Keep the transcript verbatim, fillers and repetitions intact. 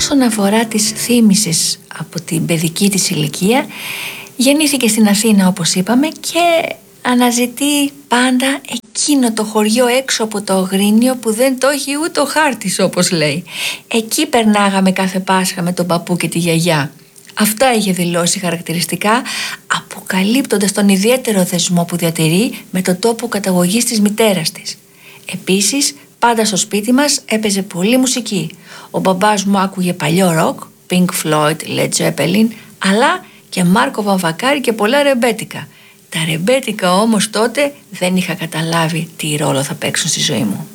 Όσον αφορά τις θύμησες από την παιδική της ηλικία, γεννήθηκε στην Αθήνα όπως είπαμε και αναζητεί πάντα εκείνο το χωριό έξω από το Αγρίνιο που δεν το έχει ούτε ο χάρτης, όπως λέει. Εκεί περνάγαμε κάθε Πάσχα με τον παππού και τη γιαγιά. Αυτά είχε δηλώσει χαρακτηριστικά, αποκαλύπτοντας τον ιδιαίτερο δεσμό που διατηρεί με το τόπο καταγωγής της μητέρας της. Επίσης, πάντα στο σπίτι μας έπαιζε πολύ μουσική. Ο μπαμπάς μου άκουγε παλιό ροκ, Pink Floyd, Led Zeppelin, αλλά και Μάρκο Βαμβακάρη και πολλά ρεμπέτικα. Τα ρεμπέτικα όμως τότε δεν είχα καταλάβει τι ρόλο θα παίξουν στη ζωή μου.